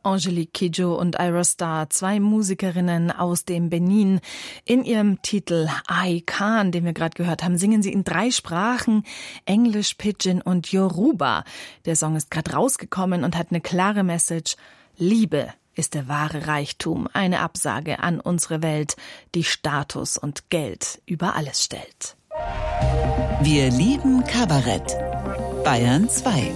Angelique Kidjo und Ira Star, zwei Musikerinnen aus dem Benin. In ihrem Titel I Can, den wir gerade gehört haben, singen sie in 3 Sprachen, Englisch, Pidgin und Yoruba. Der Song ist gerade rausgekommen und hat eine klare Message. Liebe ist der wahre Reichtum, eine Absage an unsere Welt, die Status und Geld über alles stellt. Wir lieben Kabarett. Bayern 2.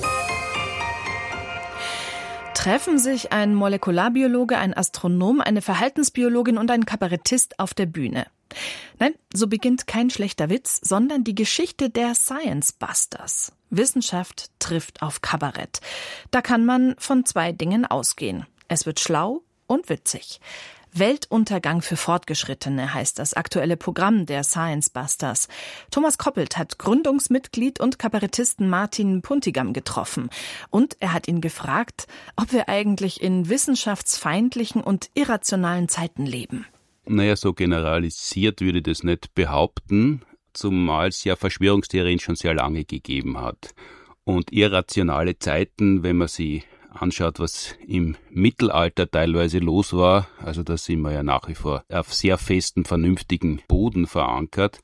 Treffen sich ein Molekularbiologe, ein Astronom, eine Verhaltensbiologin und ein Kabarettist auf der Bühne. Nein, so beginnt kein schlechter Witz, sondern die Geschichte der Science Busters. Wissenschaft trifft auf Kabarett. Da kann man von 2 Dingen ausgehen. Es wird schlau und witzig. Weltuntergang für Fortgeschrittene heißt das aktuelle Programm der Science Busters. Thomas Koppelt hat Gründungsmitglied und Kabarettisten Martin Puntigam getroffen. Und er hat ihn gefragt, ob wir eigentlich in wissenschaftsfeindlichen und irrationalen Zeiten leben. Naja, so generalisiert würde ich das nicht behaupten, zumal es ja Verschwörungstheorien schon sehr lange gegeben hat. Und irrationale Zeiten, wenn man sie anschaut, was im Mittelalter teilweise los war, also da sind wir ja nach wie vor auf sehr festen, vernünftigen Boden verankert.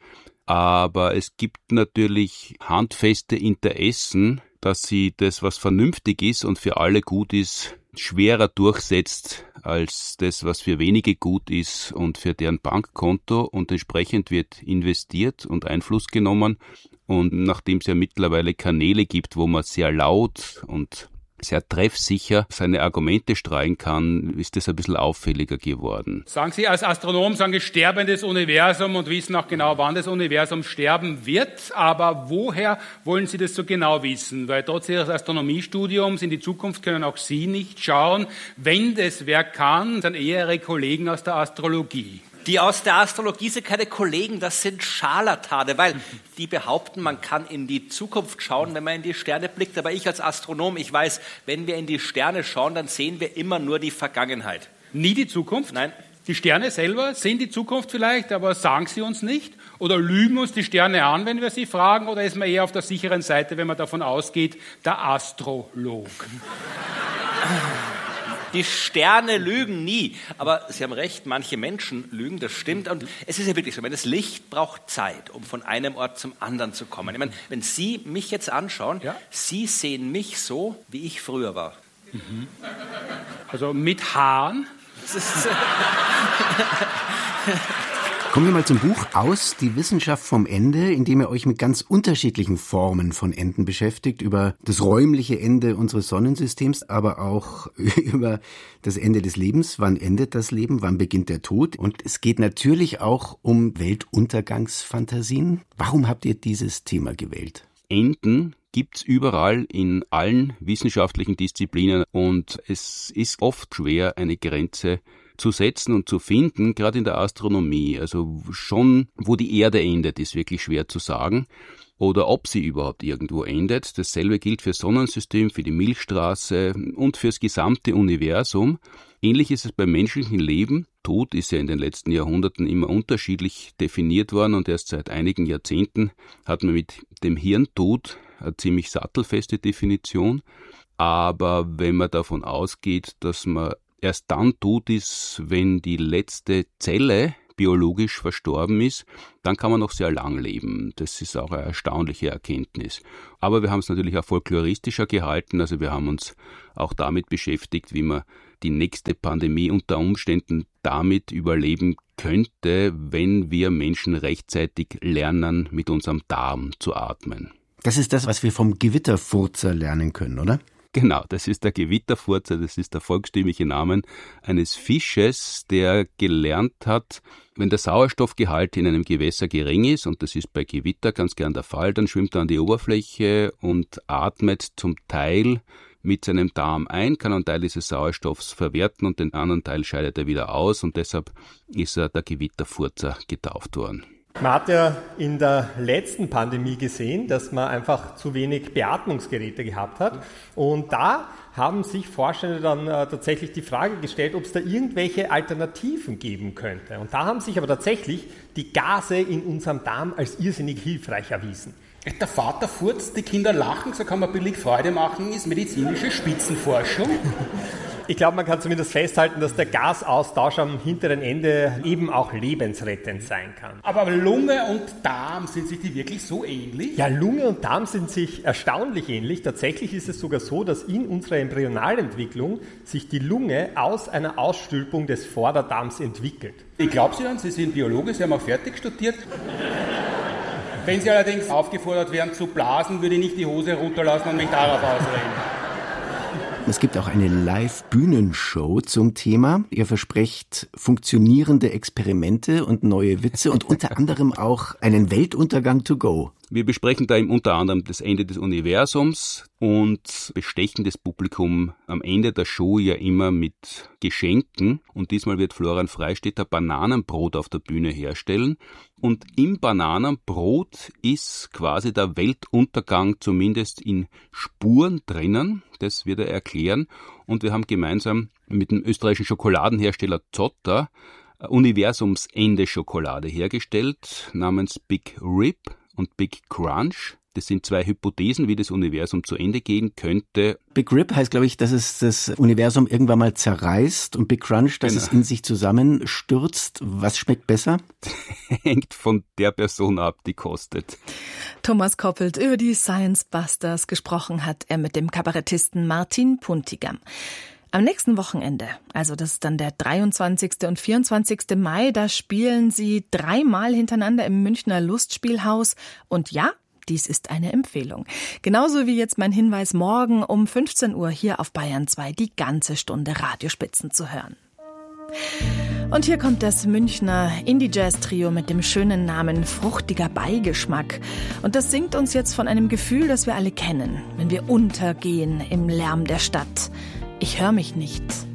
Aber es gibt natürlich handfeste Interessen, dass sie das, was vernünftig ist und für alle gut ist, schwerer durchsetzt als das, was für wenige gut ist und für deren Bankkonto, und entsprechend wird investiert und Einfluss genommen. Und nachdem es ja mittlerweile Kanäle gibt, wo man sehr laut und sehr treffsicher seine Argumente streuen kann, ist das ein bisschen auffälliger geworden. Sagen Sie als Astronom, sagen Sie sterbendes Universum und wissen auch genau, wann das Universum sterben wird. Aber woher wollen Sie das so genau wissen? Weil trotz Ihres Astronomiestudiums in die Zukunft können auch Sie nicht schauen. Wenn das wer kann, dann eher Ihre Kollegen aus der Astrologie. Die aus der Astrologie sind keine Kollegen, das sind Scharlatane, weil die behaupten, man kann in die Zukunft schauen, wenn man in die Sterne blickt. Aber ich als Astronom, ich weiß, wenn wir in die Sterne schauen, dann sehen wir immer nur die Vergangenheit. Nie die Zukunft? Nein. Die Sterne selber sind die Zukunft vielleicht, aber sagen sie uns nicht? Oder lügen uns die Sterne an, wenn wir sie fragen? Oder ist man eher auf der sicheren Seite, wenn man davon ausgeht, der Astrolog? Die Sterne lügen nie. Aber Sie haben recht, manche Menschen lügen, das stimmt. Und es ist ja wirklich so, das Licht braucht Zeit, um von einem Ort zum anderen zu kommen. Ich meine, wenn Sie mich jetzt anschauen, ja? Sie sehen mich so, wie ich früher war. Mhm. Also mit Haaren? Kommen wir mal zum Buch Aus, die Wissenschaft vom Ende, in dem ihr euch mit ganz unterschiedlichen Formen von Enden beschäftigt, über das räumliche Ende unseres Sonnensystems, aber auch über das Ende des Lebens. Wann endet das Leben? Wann beginnt der Tod? Und es geht natürlich auch um Weltuntergangsfantasien. Warum habt ihr dieses Thema gewählt? Enden gibt's überall in allen wissenschaftlichen Disziplinen und es ist oft schwer, eine Grenze zu setzen und zu finden, gerade in der Astronomie. Also schon, wo die Erde endet, ist wirklich schwer zu sagen. Oder ob sie überhaupt irgendwo endet. Dasselbe gilt für das Sonnensystem, für die Milchstraße und fürs gesamte Universum. Ähnlich ist es beim menschlichen Leben. Tod ist ja in den letzten Jahrhunderten immer unterschiedlich definiert worden und erst seit einigen Jahrzehnten hat man mit dem Hirntod eine ziemlich sattelfeste Definition. Aber wenn man davon ausgeht, dass man erst dann tot ist, wenn die letzte Zelle biologisch verstorben ist, dann kann man noch sehr lang leben. Das ist auch eine erstaunliche Erkenntnis. Aber wir haben es natürlich auch folkloristischer gehalten. Also wir haben uns auch damit beschäftigt, wie man die nächste Pandemie unter Umständen damit überleben könnte, wenn wir Menschen rechtzeitig lernen, mit unserem Darm zu atmen. Das ist das, was wir vom Gewitterfurzer lernen können, oder? Genau, das ist der Gewitterfurzer, das ist der volkstümliche Name eines Fisches, der gelernt hat, wenn der Sauerstoffgehalt in einem Gewässer gering ist, und das ist bei Gewitter ganz gern der Fall, dann schwimmt er an die Oberfläche und atmet zum Teil mit seinem Darm ein, kann einen Teil dieses Sauerstoffs verwerten und den anderen Teil scheidet er wieder aus, und deshalb ist er der Gewitterfurzer getauft worden. Man hat ja in der letzten Pandemie gesehen, dass man einfach zu wenig Beatmungsgeräte gehabt hat. Und da haben sich Forscher dann tatsächlich die Frage gestellt, ob es da irgendwelche Alternativen geben könnte. Und da haben sich aber tatsächlich die Gase in unserem Darm als irrsinnig hilfreich erwiesen. Der Vater furzt, die Kinder lachen, so kann man billig Freude machen, ist medizinische Spitzenforschung. Ich glaube, man kann zumindest festhalten, dass der Gasaustausch am hinteren Ende eben auch lebensrettend sein kann. Aber Lunge und Darm, sind sich die wirklich so ähnlich? Ja, Lunge und Darm sind sich erstaunlich ähnlich. Tatsächlich ist es sogar so, dass in unserer Embryonalentwicklung sich die Lunge aus einer Ausstülpung des Vorderdarms entwickelt. Ich glaube Sie dann, Sie sind Biologe, Sie haben auch fertig studiert. Wenn Sie allerdings aufgefordert wären zu blasen, würde ich nicht die Hose runterlassen und mich darauf ausreden. Es gibt auch eine Live-Bühnenshow zum Thema. Ihr versprecht funktionierende Experimente und neue Witze und unter anderem auch einen Weltuntergang to go. Wir besprechen da eben unter anderem das Ende des Universums und bestechen das Publikum am Ende der Show ja immer mit Geschenken. Und diesmal wird Florian Freistetter Bananenbrot auf der Bühne herstellen. Und im Bananenbrot ist quasi der Weltuntergang zumindest in Spuren drinnen. Das wird er erklären. Und wir haben gemeinsam mit dem österreichischen Schokoladenhersteller Zotter Universumsende-Schokolade hergestellt namens Big Rip und Big Crunch. Das sind zwei Hypothesen, wie das Universum zu Ende gehen könnte. Big Rip heißt, glaube ich, dass es das Universum irgendwann mal zerreißt und Big Crunch, dass es in sich zusammenstürzt. Was schmeckt besser? Hängt von der Person ab, die kostet. Thomas Koppelt über die Science Busters gesprochen hat er mit dem Kabarettisten Martin Puntigam. Am nächsten Wochenende, also das ist dann der 23. und 24. Mai, da spielen sie 3-mal hintereinander im Münchner Lustspielhaus. Und ja, dies ist eine Empfehlung. Genauso wie jetzt mein Hinweis, morgen um 15 Uhr hier auf Bayern 2 die ganze Stunde Radiospitzen zu hören. Und hier kommt das Münchner Indie-Jazz-Trio mit dem schönen Namen Fruchtiger Beigeschmack. Und das singt uns jetzt von einem Gefühl, das wir alle kennen, wenn wir untergehen im Lärm der Stadt. Ich höre mich nicht.